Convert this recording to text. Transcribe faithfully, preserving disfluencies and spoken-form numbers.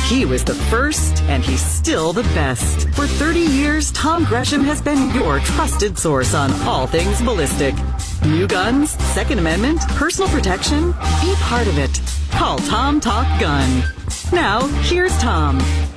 He was the first, and he's still the best. For thirty years, Tom Gresham has been your trusted source on all things ballistic. New guns, Second Amendment, personal protection. Be part of it. Call Tom Talk Gun. Now, here's Tom.